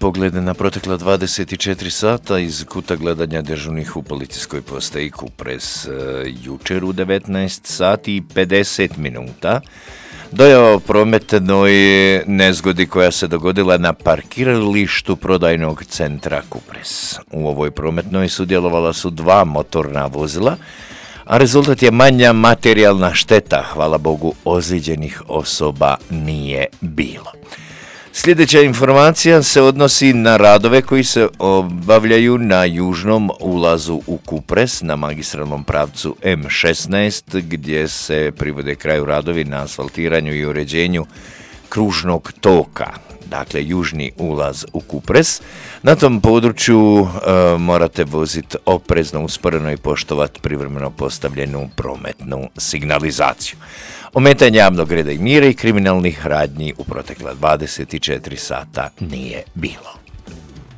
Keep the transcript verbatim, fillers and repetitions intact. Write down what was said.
pogled na protekla dvadeset četiri sata iz kuta gledanja dežurnih u policijskoj postaji Kupres. Jučer u devetnaest sati i pedeset minuta dojava o prometnoj nezgodi koja se dogodila na parkiralištu prodajnog centra Kupres. U ovoj prometnoj sudjelovala su dva motorna vozila, a rezultat je manja materijalna šteta. Hvala Bogu, ozlijeđenih osoba nije bilo. Sljedeća informacija se odnosi na radove koji se obavljaju na južnom ulazu u Kupres na magistralnom pravcu em šesnaest, gdje se privode kraju radovi na asfaltiranju i uređenju kružnog toka. Dakle, južni ulaz u Kupres. Na tom području e, morate voziti oprezno, usporeno i poštovati privremeno postavljenu prometnu signalizaciju. Ometanja javnog reda i mira i kriminalnih radnji u protekla dvadeset četiri sata nije bilo.